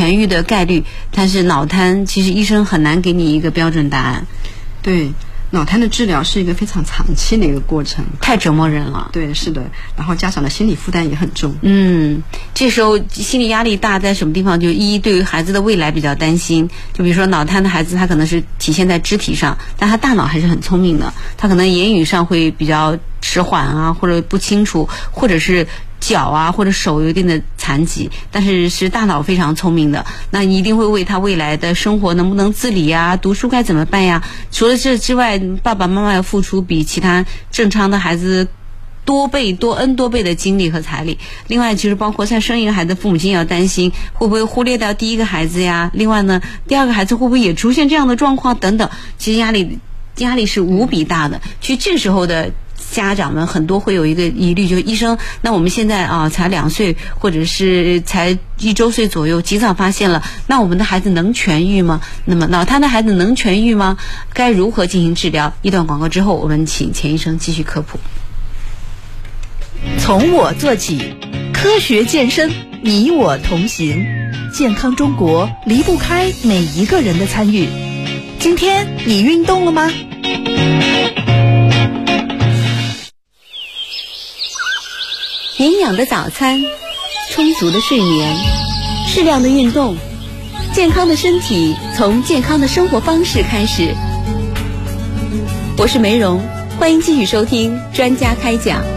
痊愈的概率，但是脑瘫其实医生很难给你一个标准答案。 对，脑瘫的治疗是一个非常长期的一个过程， 太折磨人了。 对，是的，然后家长的心理负担也很重。 这时候心理压力大在什么地方？就对于孩子的未来比较担心。就比如说脑瘫的孩子，他可能是体现在肢体上，但他大脑还是很聪明的，他可能言语上会比较迟缓啊，或者不清楚，或者是脚啊或者手有一定的残疾，但是大脑非常聪明的，那你一定会为他未来的生活能不能自理啊，读书该怎么办呀？除了这之外，爸爸妈妈要付出比其他正常的孩子多N多倍的精力和财力。另外其实包括在生一个孩子，父母亲要担心会不会忽略掉第一个孩子呀，另外呢第二个孩子会不会也出现这样的状况等等，其实压力是无比大的。其实这时候的家长们很多会有一个疑虑，就是医生，那我们现在才2岁或者是才1周岁左右，及早发现了，那我们的孩子能痊愈吗？那么脑瘫的孩子能痊愈吗？该如何进行治疗？一段广告之后，我们请钱医生继续科普。 从我做起，科学健身，你我同行，健康中国离不开每一个人的参与。今天你运动了吗？ 营养的早餐，充足的睡眠，适量的运动，健康的身体从健康的生活方式开始。我是梅蓉，欢迎继续收听专家开讲。